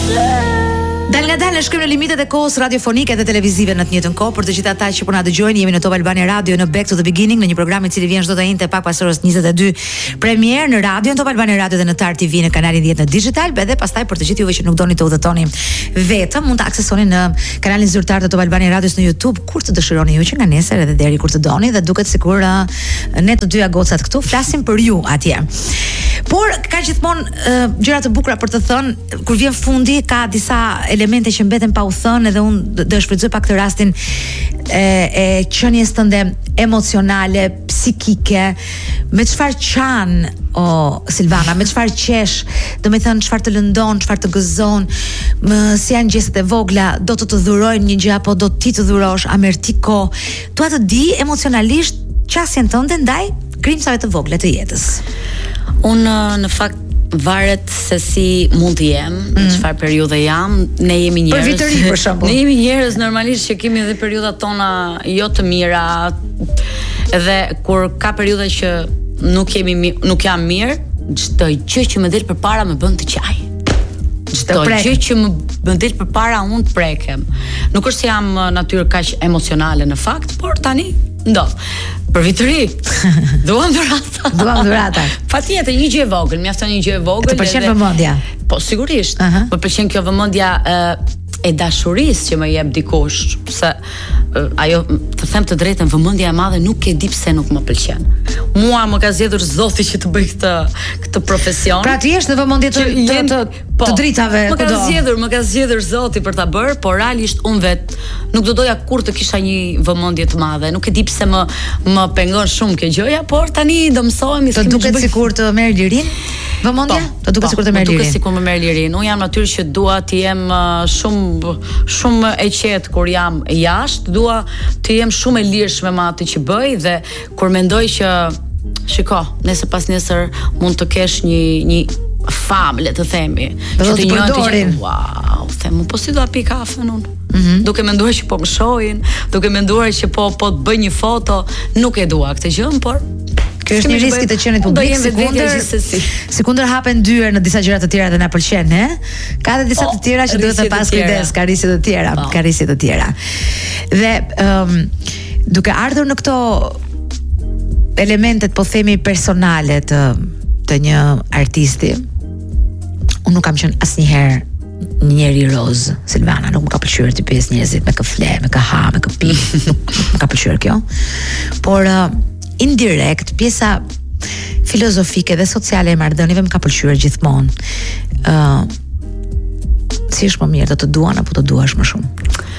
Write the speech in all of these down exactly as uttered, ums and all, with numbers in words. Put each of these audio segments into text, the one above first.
Dal nga dal në shkrim në limitet e kohës radiofonike dhe televizive në të njëjtën kohë për të gjithë ata që po na dëgjojnë, jemi në Top Albania Radio në Back to the Beginning, në një program i cili vjen çdo të njëjtë pak pas orës njëzet e dy premier në radio, në Top Albania Radio dhe në Tar T V në kanalin dhjetë në digital, edhe pastaj për të gjithë juve që nuk doni të udhëtoni vetëm, mund të aksesoni në kanalin zyrtar të Top Albania Radios në YouTube kur të dëshironi ju që nga nesër edhe deri kur të doni, dhe duket sikur uh, ne të dyja gocat këtu flasim për ju atje. Por ka gjithmonë uh, gjëra të bukura për të thënë, kur vjen fundi ka disa elemente që mbeten pa u thënë, edhe unë do të shfrytëzoj pak të rastin e, e qenies tënde emocionale, psikike, me çfarë qan o Silvana, me çfarë qesh, do me thënë çfarë të lëndon, çfarë të gëzon, më si janë gjestet e vogla, do të të dhurojnë një gjë apo do ti të dhurosh, a merr ti kohë, tua të di emocionalisht qasjen tënde ndaj krimsave të vogla të jetës. Unë në fakt varet se si mund të jem, në mm. çfarë periudhe jam, ne jemi njerëz. Për vitëri për shembull. Ne jemi njerëz normalisht që kemi edhe periudhat tona jo të mira, edhe kur ka periudha që nuk jemi nuk jam mirë, çdo gjë që më del përpara më bën të qaj. Çdo gjë që më më del përpara unë të prekem. Nuk është se jam natyrë kaq emocionale në fakt, por tani ndodh. Për vitëri. Duam dhurata. Duam dhurata. Patjetër një gjë e vogël, mjafton një gjë e vogël. Të pëlqen vëmendja. Po sigurisht. Uh-huh. Më pëlqen kjo vëmendja uh, e dashurisë që më jep dikush, se uh, ajo, të them të drejtën, vëmendja e madhe nuk e di pse nuk më pëlqen. Mua më ka zgjedhur Zoti që të bëj këtë këtë profesion. Pra ti je në vëmendje të të, të, po, të dritave më ka kudo. zgjedhur, më ka zgjedhur Zoti për ta bërë, por realisht unë vet nuk do doja kur të kisha një vëmendje të madhe. Nuk e di pse më më pengon shumë kjo gjëja, por tani do mësohemi. Të duket sikur të merr lirin vëmendja? Të duket sikur të merr lirin. Duket sikur më merr lirin. Unë jam natyrë që dua të jem shumë shumë e qetë kur jam jashtë, dua të jem shumë e lirshme me atë që bëj, dhe kur mendoj që shiko, nesër pas nesër mund të kesh një një famë, le të themi, që të njëjtin, wow, them, po si do ta pi kafen unë? Mm-hmm. Duke menduar që po më shohin, duke menduar që po po të bëj një foto, nuk e dua këtë gjë, por kjo është një risk i të qenit publik, sikundër sikundër hapen dyer në disa gjëra të tjera dhe na pëlqen, he? Ka edhe disa të tjera që duhet të pas kujdes, ka rrisje të tjera, ka rrisje të tjera. Dhe um, duke ardhur në këto elementet, po themi personale të të një artisti, unë nuk kam qenë asnjëherë një njeri roz, Silvana, nuk më ka pëlqyer të pjesë njerëzit me këfle, me këha, me këpi, nuk më ka pëlqyer kjo. Por uh, indirekt pjesa filozofike dhe sociale e marrëdhënieve më ka pëlqyer gjithmonë. Ë uh, si është më mirë, të të duan apo të duash më shumë?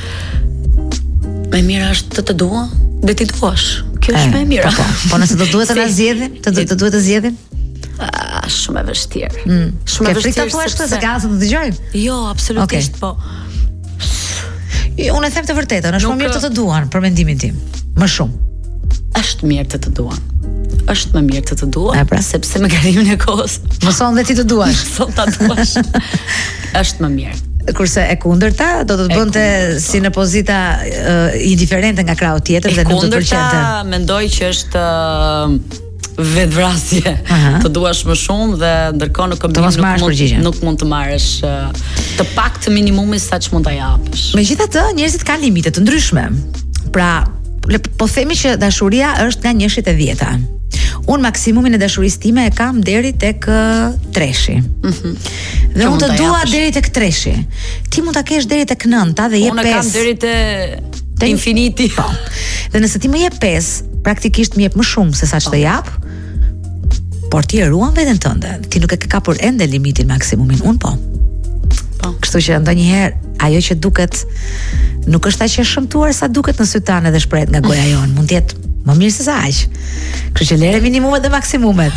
Më mirë është të të dua dhe ti duash. Kjo është më e mirë. Po, po, po nëse do duhet të na zgjedhin, të të duhet të zgjedhin? Ah, shumë e vështirë. Mm. Shumë e vështirë. Ke frikë thua se ka të dëgjojnë? Jo, absolutisht, okay. Po. Unë e them të vërtetën, është më mirë të të duan, për mendimin tim. Më shumë. Është mirë të të duan. Është më mirë të të duan, pra? Sepse me kalimin e kohës mëson dhe ti të duash. Mëson ta duash. Është më mirë. Kurse e kundërta do të të bënte si në pozita uh, indiferente nga krau tjetër dhe nuk do të pëlqente. E kundërta mendoj që është uh, vetvrasje. Të duash më shumë dhe ndërkohë në kombim nuk mund nuk mund të marrësh uh, të paktën minimumi sa që mund ta japësh. Megjithatë, njerëzit kanë limite të ndryshme. Pra, po themi që dashuria është nga njëshit e dhjeta. Unë maksimumin e dashurisë time e kam deri tek treshi. Mhm. Dhe unë të dua deri tek treshi. Ti mund ta kesh deri tek nënta dhe jep pesë. Unë kam deri te te infiniti. Po. Dhe nëse ti më jep pesë, praktikisht më jep më shumë se sa ç'të jap. Por ti e ruan veten tënde. Ti nuk e ke kapur ende limitin maksimumin, un po. Po. Kështu që ndonjëherë ajo që duket nuk është aq e shëmtuar sa duket në sy tanë dhe shprehet nga goja jon. Mund të jetë më mirë se sa aq. Kështu që lere minimumet dhe maksimumet.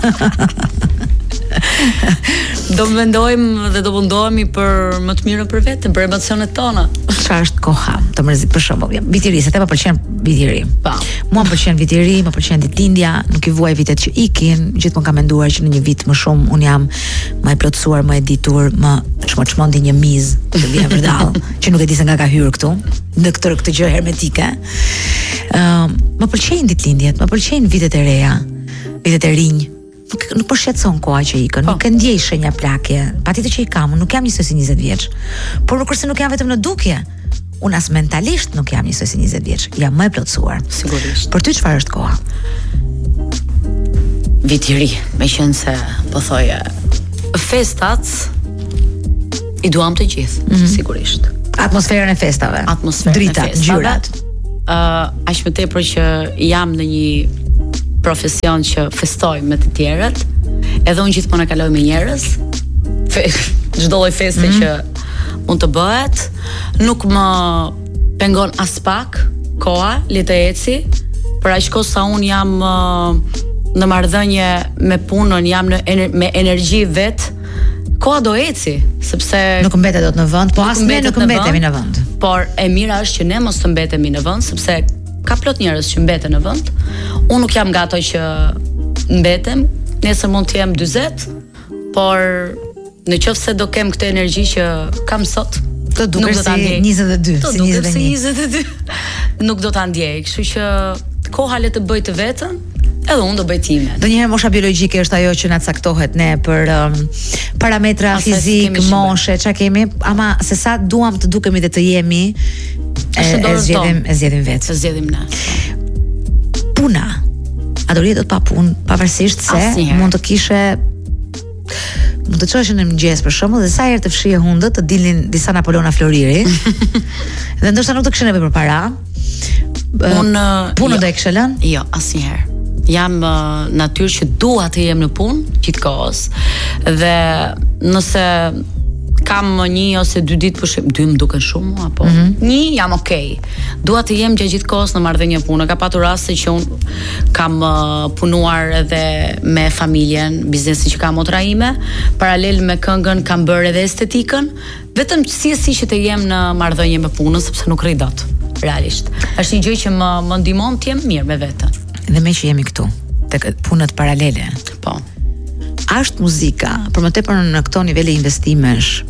Do mendojmë dhe do mundohemi për më të mirën për veten, për emocionet tona. Çfarë është koha? Të mërzit për shembull, vitiri, se te më pëlqen vitiri. Po. Mua më pëlqen vitiri, më pëlqen ditëlindja, nuk i vuaj vitet që ikin, gjithmonë kam menduar që në një vit më shumë un jam më e plotësuar, më e ditur, më çmon-çmondi një miz që vjen vërdall, që nuk e di se nga ka hyrë këtu, në këtë këtë gjë hermetike. Ëm, uh, më pëlqejnë ditëlindjet, më pëlqejnë vitet e reja, vitet e rinj. nuk, nuk po shqetëson koha që ikën, nuk e ndjej shenja plakje. Patjetër që i kam, unë nuk jam njësoj si njëzet vjeç. Por nuk kurse nuk jam vetëm në dukje. Unë as mentalisht nuk jam njësoj si njëzet vjeç. Jam më e plotësuar. Sigurisht. Për ty çfarë është koha? Vit i ri, me qenë se po thoje festat i duam të gjithë, mm -hmm. sigurisht. Atmosferën e festave. Atmosferën dritat, e festave. Ngjyrat. Ë, uh, aq më tepër që jam në një profesion që festoj me të tjerët, edhe unë gjithmonë e kaloj me njerëz. Çdo lloj feste mm -hmm. që mund të bëhet, nuk më pengon as pak koha, le të eci, për aq kohë sa unë jam uh, në marrëdhënie me punën, jam në ener me energji vet, koha do eci, sepse nuk mbetet dot në vend, po as ne nuk mbetemi në vend. Por e mira është që ne mos të mbetemi në vend, sepse ka plot njerëz që mbeten në vend. Unë nuk jam nga ato që mbetem, nesër mund të jem dyzet, por në qoftë se do kem këtë energji që kam sot, të dukesh si njëzet e dy, si njëzet e dy. Nuk do ta ndjej, kështu që koha le të bëj të vetën, edhe unë do bëj timen. Donjëherë mosha biologjike është ajo që na caktohet ne për um, parametra Asa fizik, moshe, çka kemi, ama se sa duam të dukemi dhe të jemi, e, e zgjedhim, e zgjedhim vetë. E zgjedhim ne. Puna. A do rritet pa punë, pavarësisht se Asnjëherë. mund të kishe mund të çohesh në mëngjes për shembull, dhe sa herë të fshije hundët të dilnin disa Napoleona Floriri. Dhe ndoshta nuk të kishin nevojë për para. Unë punën do e kishe lënë? Jo, asnjëherë. Jam uh, natyrë që dua të jem në punë gjithkohës. Dhe nëse kam një ose dy ditë pushim, dy më duken shumë apo mm -hmm. një jam okay. Dua të jem gjatë gjithë kohës në marrëdhënie punë. Ka patur raste që un kam uh, punuar edhe me familjen, biznesin që ka motra ime, paralel me këngën kam bërë edhe estetikën, vetëm si e si që të jem në marrëdhënie me punën, sepse nuk rri dot. Realisht. Është një gjë që më më ndihmon të jem mirë me veten. Dhe me që jemi këtu, tek punët paralele. Po. A është muzika, për më tepër në këto nivele investimesh,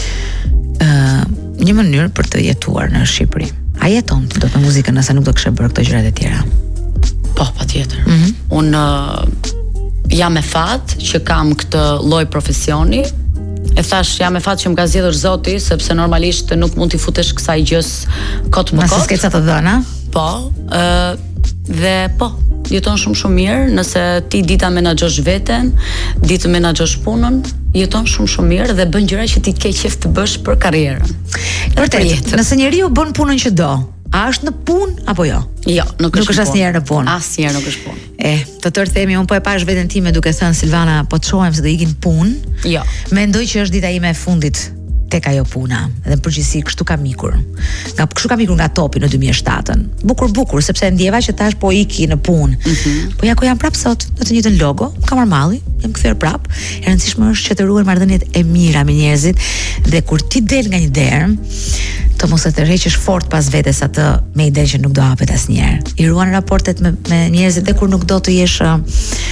uh, një mënyrë për të jetuar në Shqipëri? A jeton ti dot me muzikën nëse nuk do kishe bërë këto gjërat e tjera? Po, patjetër. Mm -hmm. Unë uh, jam e fat që kam këtë lloj profesioni. E thash jam e fat që më ka zgjedhur Zoti, sepse normalisht nuk mund t'i futesh kësaj gjës kot më kot. Nëse s'ke të dhëna? Po, ë uh, dhe po, jeton shumë shumë mirë, nëse ti dita menaxhosh veten, ditë menaxhosh punën, jeton shumë shumë mirë dhe bën gjëra që ti ke qejf të bësh për karrierën. Vërtet, nëse njeriu bën punën që do, a është në punë apo jo? Jo, nuk është. Nuk është asnjëherë në punë. Asnjëherë nuk është punë. Eh, të tërë themi, unë po e pash veten time duke thënë Silvana, po të shohem se do ikin punë. Jo. Mendoj që është dita ime e fundit tek ajo puna, edhe në përgjithësi kështu kam ikur. Nga kështu kam ikur nga topi në dy mijë e shtatën. Bukur bukur, sepse ndjeva që tash po iki në punë. Mm -hmm. Po ja ku jam prap sot, në të njëjtën logo, kam marr malli, jam kthyer prap. E rëndësishme është që të ruajmë marrëdhëniet e mira me njerëzit dhe kur ti del nga një derë, të mos e tërheqësh fort pas vetes atë me ide që nuk do hapet asnjëherë. I ruan raportet me, me njerëzit dhe kur nuk do të jesh uh,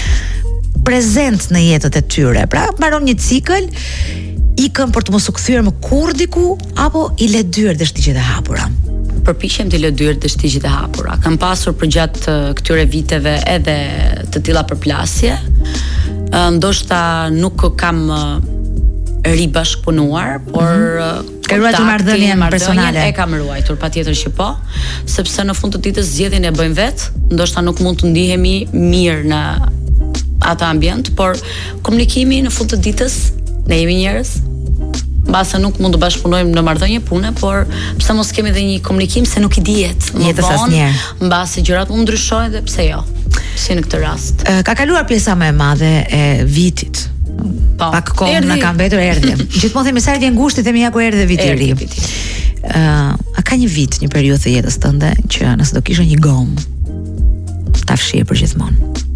prezent në jetët e tyre. Pra, mbaron një cikël, ikën për të mos u kthyer më kurrë diku, apo i le dyert dhe shtigjet e hapura? Përpiqem të lë dyert dhe shtigjet e hapura. Kam pasur përgjatë uh, këtyre viteve edhe të tilla përplasje. Uh, ndoshta nuk kam uh, ri bashkëpunuar, por mm -hmm. Ka ruajtur marrëdhënien personale? E kam ruajtur, patjetër që po, sepse në fund të ditës zgjedhjen e bëjmë vetë, ndoshta nuk mund të ndihemi mirë në atë ambient, por komunikimi në fund të ditës, ne jemi njerëz, mbase nuk mund të bashkëpunojmë në marrëdhënie pune, por pse mos kemi edhe një komunikim se nuk i dihet. Jetës asnjëherë. Mbase gjërat mund ndryshojnë dhe pse jo? Si në këtë rast. Ka kaluar pjesa më e madhe e vitit. Po, pak kohë na ka mbetur erdhi. Gjithmonë themi sa vjen gushti, themi ja ku erdhi viti i ri. Ë, a ka një vit, një periudhë të jetës tënde që nëse do kishe një gom, ta fshije për gjithmonë?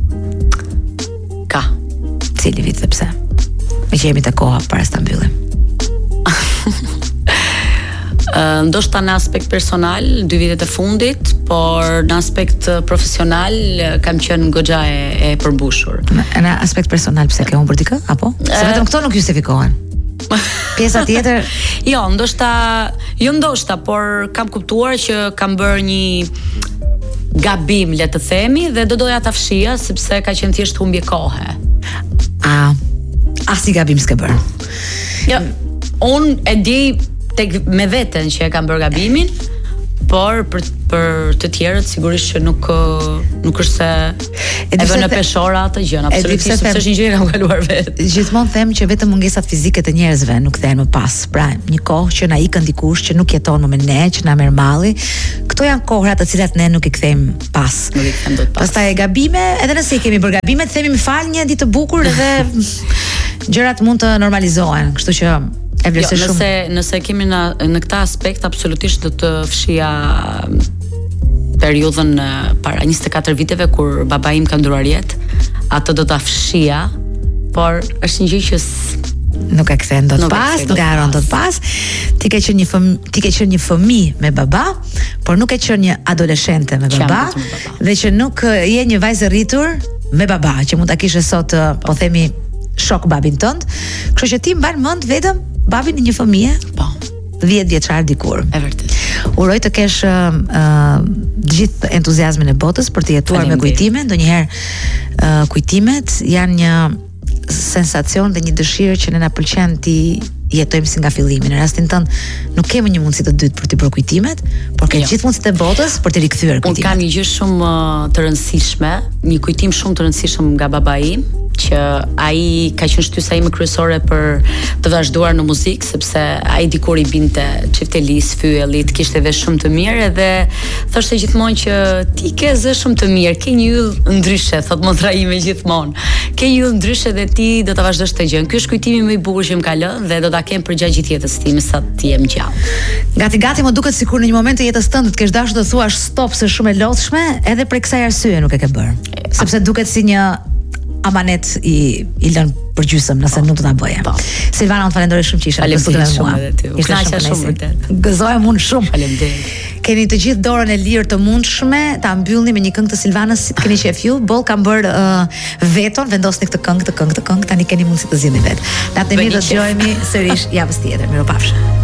Ka. Cili vit dhe pse? Me që jemi të koha para se ta mbyllim. Uh, ndoshta në aspekt personal, dy vitet e fundit, por në aspekt profesional kam qenë goxha e, e përmbushur. Në, në aspekt personal pse ke humbur dikë apo? Se uh, vetëm këto nuk justifikohen. Pjesa tjetër, jo, ndoshta, jo ndoshta, por kam kuptuar që kam bërë një gabim, le të themi, dhe do doja ta fshija sepse ka qenë thjesht humbje kohe. A asnjë gabim s'ke bërë? Jo, unë e di tek me veten që e kam bërë gabimin, por për për të tjerët sigurisht që nuk nuk është se e vënë në peshora atë gjën, absolutisht, sepse është një gjë që kam kaluar vetë. Gjithmonë them që vetëm mungesat fizike të njerëzve nuk kthehen më pas. Pra, një kohë që na ikën dikush që nuk jeton më me ne, që na merr malli, këto janë kohra të cilat ne nuk i kthejmë pas. Nuk i kthejmë dot pas. Pastaj gabime, edhe nëse i kemi bërë gabime, themi më fal, një ditë të bukur dhe gjërat mund të normalizohen, kështu që e vlerësoj jo, shumë. Nëse nëse kemi në në këtë aspekt absolutisht do të fshija periudhën para njëzet e katër viteve kur baba im ka ndruar jetë, atë do ta fshija, por është një gjë që nuk e kthen dot pas, nuk e haron dot pas. Ti ke qenë një fëmijë, ti ke qenë një fëmijë me baba, por nuk e qenë një adoleshente me baba, dhe që nuk je një vajzë rritur me baba, që mund ta kishe sot, po themi, shok babin tënd. Kështu që ti mban mend vetëm babin e një fëmije, po, dhjetë vjeçar dikur. E vërtet. Uroj të kesh uh, uh, gjithë entuziazmin e botës për të jetuar me kujtime. Ndonjëherë uh, kujtimet janë një sensacion dhe një dëshirë që ne na pëlqen ti jetojmë si nga fillimi. Në rastin tënd nuk kemi një mundësi të dytë për të bërë kujtimet, por ke jo. Gjithë mundësitë e botës për të rikthyer kujtimet. Unë kam një gjë shumë uh, të rëndësishme, një kujtim shumë të rëndësishëm nga baba im, që ai ka qenë shtysa ime kryesore për të vazhduar në muzikë, sepse ai dikur i binte çiftelis, fyellit, kishte vesh shumë të mirë dhe thoshte gjithmonë që ti ke zë shumë të mirë, ke një yll ndryshe, thot motra ime gjithmonë. Ke një yll ndryshe dhe ti do ta vazhdosh të gjën. Ky është kujtimi më i bukur që më ka lënë dhe do ta kem për gjatë gjithë jetës time sa të jem gjallë. Gati gati më duket sikur në një moment të jetës tënde të kesh dashur të thuash stop se shumë e lodhshme, edhe për kësaj arsye nuk e ke bërë. Sepse duket si një amanet i i lën për gjysmë nëse nuk do ta bëje. Silvana, unë falenderoj shumë që ishe këtu me mua. Ishte shumë vërtet. Gëzohem unë shumë. Faleminderit. Keni të gjithë dorën e lirë të mundshme, ta mbyllni me një këngë të Silvanës, si të keni qef ju. Boll kam bërë uh, veton, vendosni këtë këngë, këtë këngë, këtë këngë, tani keni mundësi të zgjidhni vetë. Natë mirë, do të dëgjojmë sërish javës tjetër. Miropafshim.